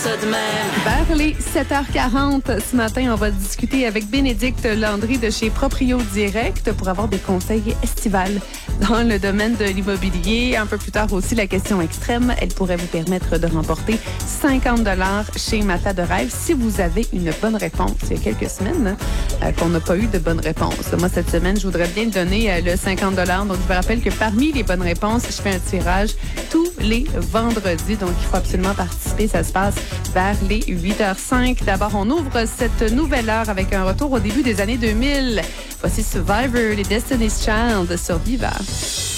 Vers les 7h40 ce matin, on va discuter avec Bénédicte Landry de chez Proprio Direct pour avoir des conseils estivales dans le domaine de l'immobilier. Un peu plus tard aussi, la question extrême, elle pourrait vous permettre de remporter 50 $ chez Matas de Rêve si vous avez une bonne réponse. Il y a quelques semaines qu'on n'a pas eu de bonne réponse. Moi, cette semaine, je voudrais bien donner le 50 $. Donc, je vous rappelle que parmi les bonnes réponses, je fais un tirage tous les vendredis. Donc, il faut absolument participer. Ça se passe vers les 8h05. D'abord, on ouvre cette nouvelle heure avec un retour au début des années 2000. Voici Survivor, les Destiny's Child sur Viva.